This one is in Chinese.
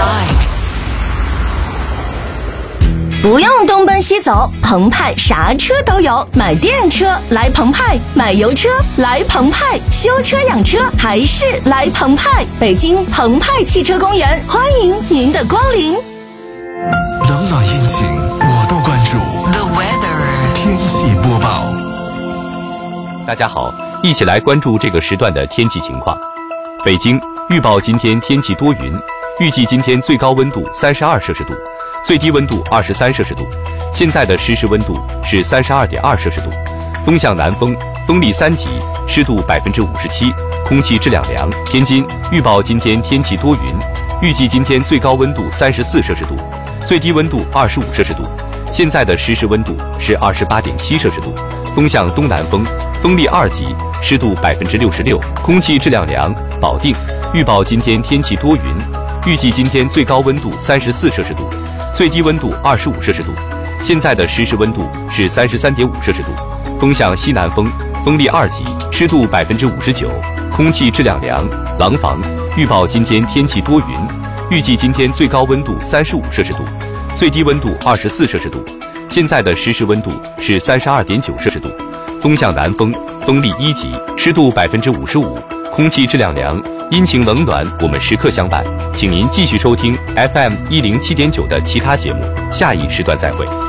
不用东奔西走，澎湃啥车都有。买电车来澎湃，买油车来澎湃，修车养车还是来澎湃。北京澎湃汽车公园，欢迎您的光临。 冷暖阴晴我都关注。 The weather 天气播报。 大家好，一起来关注这个时段的天气情况。北京预报今天天气多云，预计今天最高温度32摄氏度，最低温度23摄氏度。现在的实时温度是32.2摄氏度，风向南风，风力3级，湿度57%，空气质量良。天津预报今天天气多云，预计今天最高温度34摄氏度，最低温度25摄氏度。现在的实时温度是28.7摄氏度，风向东南风，风力2级，湿度66%，空气质量良。保定预报今天天气多云，预计今天最高温度34摄氏度，最低温度25摄氏度。现在的实时温度是33.5摄氏度，风向西南风，风力2级，湿度59%，空气质量良。廊坊预报今天天气多云，预计今天最高温度35摄氏度，最低温度24摄氏度。现在的实时温度是32.9摄氏度，风向南风，风力1级，湿度55%，空气质量良。阴晴冷暖我们时刻相伴，请您继续收听 FM 107.9的其他节目，下一时段再会。